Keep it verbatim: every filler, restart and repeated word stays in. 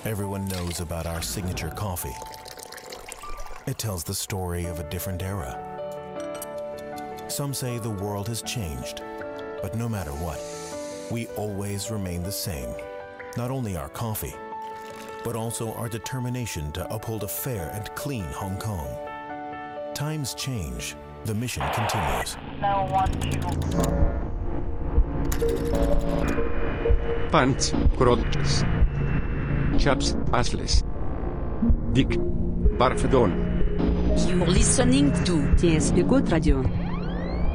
Everyone knows about our signature coffee. It tells the story of a different era. Some say the world has changed, but no matter what, we always remain the same. Not only our coffee, but also our determination to uphold a fair and clean Hong Kong. Times change, the mission continues. Pants, Crodges. Chaps, Asles. Dick. Barfedon. You're listening to T S P Code Radio.